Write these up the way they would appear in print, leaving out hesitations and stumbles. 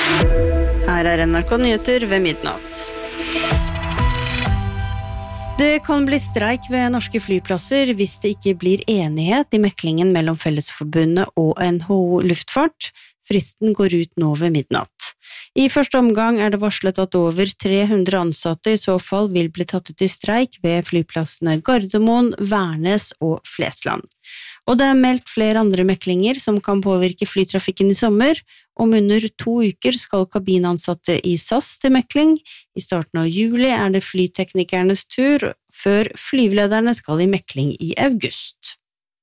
Her NRK Nyheter ved midnatt. Det kan bli streik ved norske flyplasser hvis det ikke blir enighet i meklingen mellom Fellesforbundet og NHO Luftfart. Fristen går ut nå ved midnatt. I første omgang det varslet at over 300 ansatte i så fall vil bli tatt ut i streik ved flyplassene Gardermoen, Værnes og Flesland. Og det meldt flere andre meklinger som kan påvirke flytrafikken i sommer. Om under 2 uker skal kabinansatte i SAS til mekling. I starten av juli det flyteknikernes tur, før flyvelederne skal i mekling i august.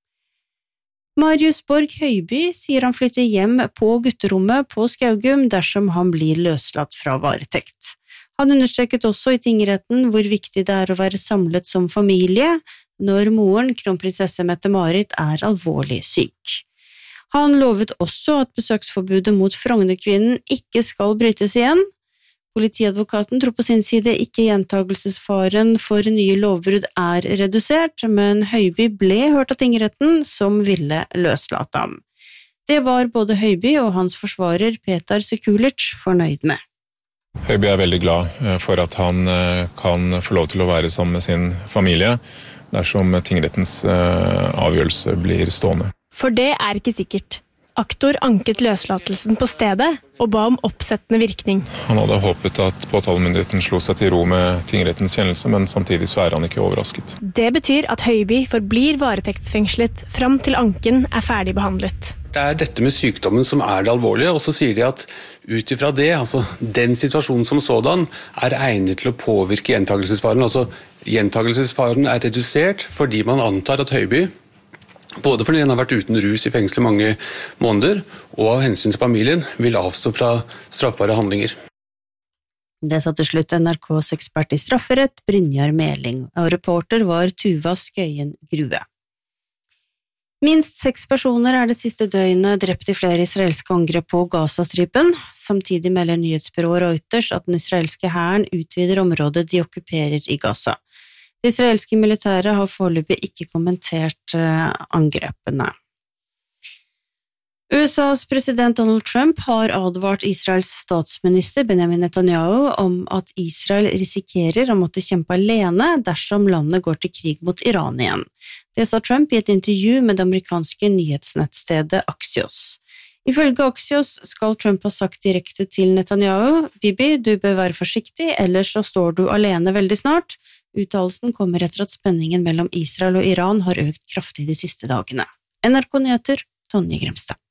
Marius Borg Høiby sier han flytter hjem på gutterommet på Skaugum dersom han blir løslatt fra varetekt. Han understreket også i tingretten hvor viktig det å være samlet som familie når moren, kronprinsesse Mette-Marit, alvorlig syk. Han lovet også at besøksforbudet mot Frognerkvinnen ikke skal brytes igjen. Politiadvokaten tror på sin side ikke gjentagelsesfaren for nye lovbrudd redusert, men Høiby ble hørt av tingretten som ville løslate ham. Det var både Høiby og hans forsvarer Petar Sekulic fornøyd med. Høiby veldig glad for at han kan få lov til å være sammen med sin familie dersom tingrettens avgjørelse blir stående. For det ikke sikkert. Aktor anket løslatelsen på stedet og ba om oppsettende virkning. Han hadde håpet at påtalemyndigheten slo seg til ro med tingrettens kjennelse, men samtidig så han ikke overrasket. Det betyr at Høiby forblir varetektsfengslet fram til anken ferdig behandlet. Det dette med sykdommen som det alvorlige, og så sier de at ut ifra det, altså den situasjonen som sådan, egnet til å påvirke gjentagelsesfaren. Altså gjentagelsesfaren redusert fordi man antar at Høiby, både fordi han har vært uten rus i fengsel i mange måneder, og av hensyn til familien, vil avstå fra straffbare handlinger. Det sa til slutt NRKs ekspert i strafferett, Brynjar Meling, og reporter var Tuva Skøyen Grue. Minst 6 personer det siste døgnet drept i flere israelske angrep på Gazastripen. Samtidig melder nyhetsbyrået Reuters at den israelske hæren utvider området de okkuperer i Gaza. Det israelske militæret har foreløpig ikke kommentert angrepene. USAs president Donald Trump har advart Israels statsminister Benjamin Netanyahu om at Israel risikerer å måtte kjempe alene dersom landet går til krig mot Iran igjen. Det sa Trump i et intervju med det amerikanske nyhetsnettstedet Axios. Ifølge Axios skal Trump ha sagt direkte til Netanyahu: «Bibi, du bør være forsiktig, ellers så står du alene veldig snart». Uttalelsen kommer etter at spenningen mellom Israel og Iran har økt kraftig de siste dagene. NRK Nyheter, Tonje Grimstad.